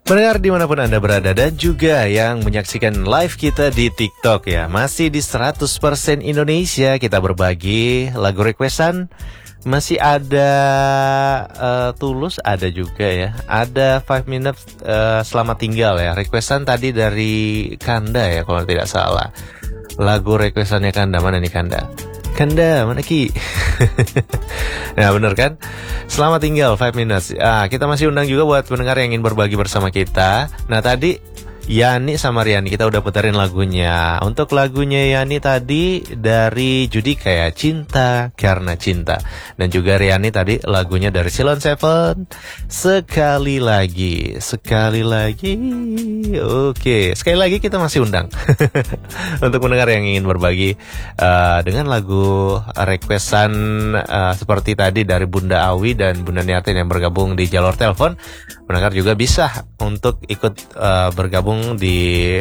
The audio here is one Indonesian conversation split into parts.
Pendengar dimanapun Anda berada dan juga yang menyaksikan live kita di TikTok ya. Masih di 100% Indonesia kita berbagi lagu requestan. Masih ada Tulus, ada juga ya. Ada 5 Minutes Selamat Tinggal ya. Requestan tadi dari Kanda ya kalau tidak salah. Lagu requestannya Kanda, mana nih Kanda? Kanda, mana Ki? Nah bener kan? Selamat tinggal 5 minutes. Kita masih undang juga buat pendengar yang ingin berbagi bersama kita. Nah tadi Yani sama Riani kita udah puterin lagunya. Untuk lagunya Yani tadi dari Judika ya, Cinta Karena Cinta. Dan juga Riani tadi lagunya dari Silon Seven, Sekali Lagi. Sekali lagi. Oke, sekali lagi kita masih undang untuk pendengar yang ingin berbagi dengan lagu requestan seperti tadi dari Bunda Awi dan Bunda Niatin yang bergabung di jalur telepon. Pendengar juga bisa untuk ikut bergabung di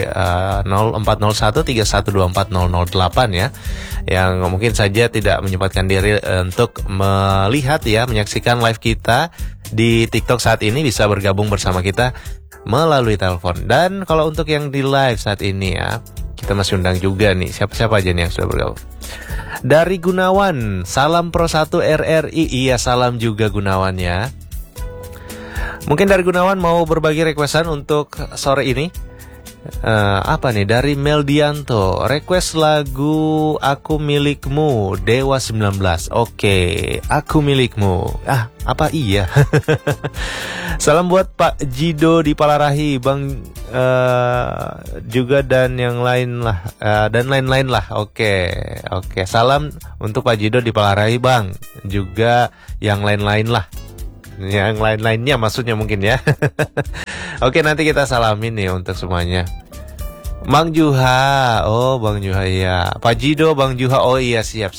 040131240008 ya, yang mungkin saja tidak menyempatkan diri untuk melihat ya, menyaksikan live kita di TikTok saat ini, bisa bergabung bersama kita melalui telepon. Dan kalau untuk yang di live saat ini ya, kita masih undang juga nih, siapa-siapa aja nih yang sudah bergabung. Dari Gunawan, salam Pro 1 RRI. Iya, salam juga Gunawan ya. Mungkin dari Gunawan mau berbagi requestan untuk sore ini. Apa nih, dari Meldianto, request lagu Aku Milikmu Dewa 19. Oke, Aku Milikmu. Apa iya? Salam buat Pak Jido di Palarahi, Bang juga dan yang lain lah, dan lain-lain lah. Oke. Salam untuk Pak Jido di Palarahi, Bang. Juga yang lain-lain lah. Yang lain-lainnya maksudnya mungkin ya. Oke, nanti kita salamin nih untuk semuanya. Bang Juha, oh Bang Juha ya. Pak Jido, Bang Juha, oh iya, siap.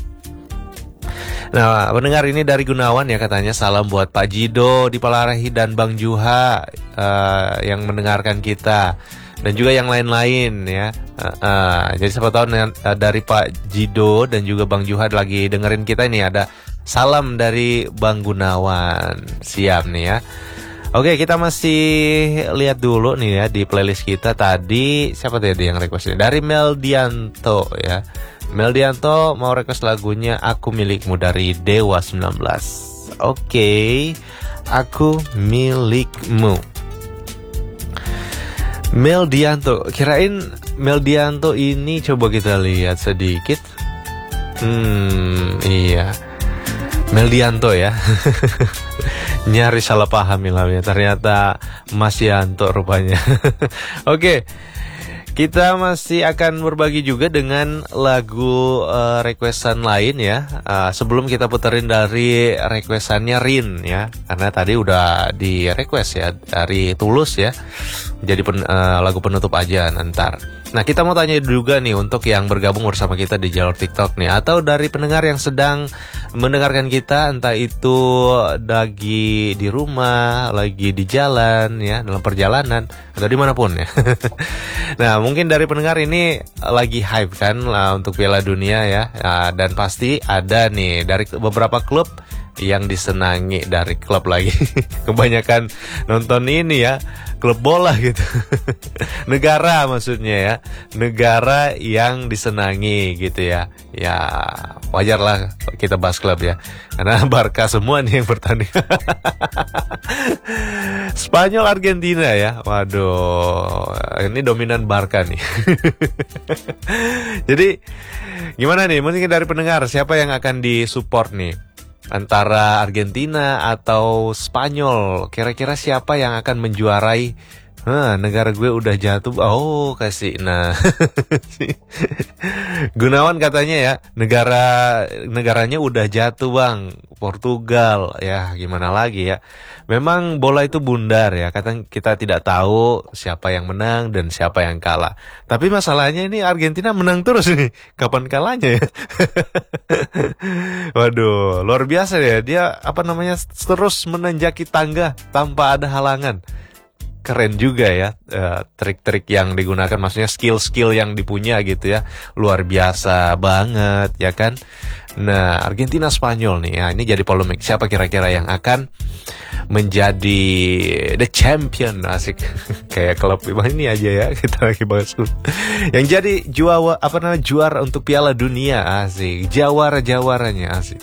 Nah, pendengar ini dari Gunawan ya, katanya salam buat Pak Jido di Palarahi dan Bang Juha yang mendengarkan kita. Dan juga yang lain-lain ya. Jadi siapa tahu dari Pak Jido dan juga Bang Juha lagi dengerin kita ini, ada salam dari Bang Gunawan. Siap nih ya. Oke, kita masih lihat dulu nih ya di playlist kita tadi. Siapa tadi yang requestnya? Dari Meldianto ya. Meldianto mau request lagunya Aku Milikmu dari Dewa 19. Oke, Aku Milikmu. Meldianto, kirain Meldianto ini coba kita lihat sedikit. Iya. Meldianto ya. Nyari salah paham ya, ternyata Mas Yanto rupanya. Oke, kita masih akan berbagi juga dengan lagu requestan lain ya. Sebelum kita puterin dari requestannya Rin ya, karena tadi udah di request ya dari Tulus ya. Jadi lagu penutup aja nanti. Nah, kita mau tanya juga nih untuk yang bergabung bersama kita di jalur TikTok nih, atau dari pendengar yang sedang mendengarkan kita, entah itu lagi di rumah, lagi di jalan ya, dalam perjalanan atau dimanapun ya. Nah, mungkin dari pendengar ini lagi hype kan lah untuk Piala Dunia ya, dan pasti ada nih dari beberapa klub yang disenangi dari klub lagi. Kebanyakan nonton ini ya, klub bola gitu. Negara maksudnya ya, negara yang disenangi gitu ya. Ya wajar lah kita bahas klub ya, karena Barca semua nih yang bertanding. Spanyol Argentina ya, waduh, ini dominan Barca nih. Jadi gimana nih, mungkin dari pendengar siapa yang akan disupport nih, antara Argentina atau Spanyol? Kira-kira siapa yang akan menjuarai? Negara gue udah jatuh. Oh, kasih. Nah, Gunawan katanya ya, negaranya udah jatuh Bang, Portugal. Ya, gimana lagi ya. Memang bola itu bundar ya. Kadang kita tidak tahu siapa yang menang dan siapa yang kalah. Tapi masalahnya ini Argentina menang terus nih. Kapan kalahnya ya? Waduh, luar biasa ya. Dia terus menanjaki tangga tanpa ada halangan. keren juga ya, trik-trik yang digunakan, maksudnya skill-skill yang dipunya gitu ya, luar biasa banget ya kan. Nah, Argentina Spanyol nih ya, ini jadi polemik. Siapa kira-kira yang akan menjadi the champion? Asik. Kayak klub ini aja ya, kita lagi bahas yang jadi juara untuk Piala Dunia. Asik, jawaranya asik.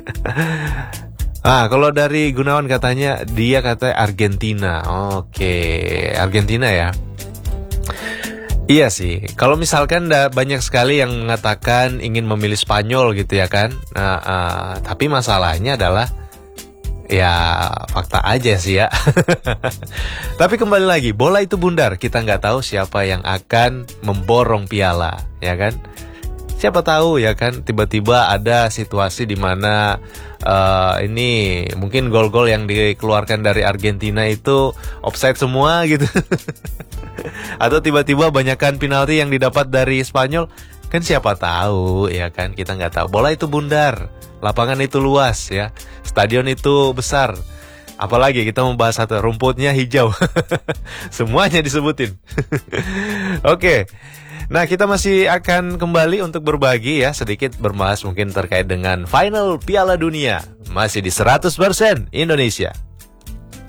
Kalau dari Gunawan katanya Argentina. Oke, Argentina ya. Iya sih, kalau misalkan banyak sekali yang mengatakan ingin memilih Spanyol gitu ya kan. Tapi masalahnya adalah ya fakta aja sih ya. Tapi kembali lagi, bola itu bundar. Kita nggak tahu siapa yang akan memborong piala, ya kan? Siapa tahu ya kan, tiba-tiba ada situasi di mana ini mungkin gol-gol yang dikeluarkan dari Argentina itu offside semua gitu. Atau tiba-tiba banyakkan penalti yang didapat dari Spanyol. Kan siapa tahu ya kan, kita nggak tahu. Bola itu bundar, lapangan itu luas ya, stadion itu besar. Apalagi kita membahas satu, rumputnya hijau. Semuanya disebutin. Oke. Nah, kita masih akan kembali untuk berbagi ya, sedikit berbahas mungkin terkait dengan final Piala Dunia. Masih di 100% Indonesia.